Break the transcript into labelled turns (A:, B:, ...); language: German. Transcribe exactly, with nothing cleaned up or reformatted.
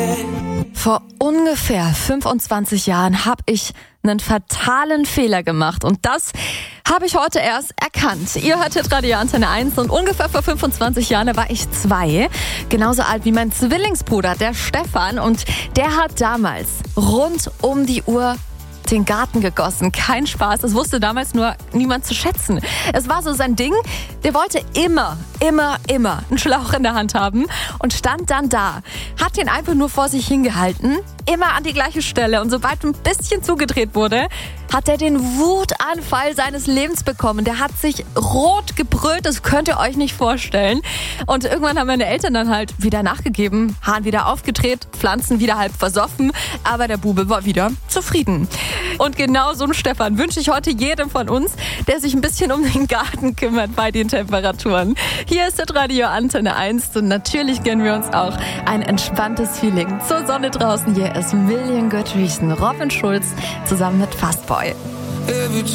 A: Vor ungefähr fünfundzwanzig Jahren habe ich einen fatalen Fehler gemacht und das habe ich heute erst erkannt. Ihr hört Radio Antenne eins und ungefähr vor fünfundzwanzig Jahren, da war ich zwei, genauso alt wie mein Zwillingsbruder, der Stefan, und der hat damals rund um die Uhr den Garten gegossen. Kein Spaß, das wusste damals nur niemand zu schätzen. Es war so sein Ding, der wollte immer, immer, immer einen Schlauch in der Hand haben und stand dann da, hat den einfach nur vor sich hingehalten, immer an die gleiche Stelle, und sobald ein bisschen zugedreht wurde, hat er den Wutanfall seines Lebens bekommen. Der hat sich rot gebrüllt, das könnt ihr euch nicht vorstellen. Und irgendwann haben meine Eltern dann halt wieder nachgegeben, Hahn wieder aufgedreht, Pflanzen wieder halb versoffen, aber der Bube war wieder zufrieden. Und genau so einen Stefan wünsche ich heute jedem von uns, der sich ein bisschen um den Garten kümmert bei den Temperaturen. Hier ist das Radio Antenne eins und natürlich gönnen wir uns auch ein entspanntes Feeling zur Sonne draußen. Hier ist Million Good Reason, Robin Schulz zusammen mit Fastboy.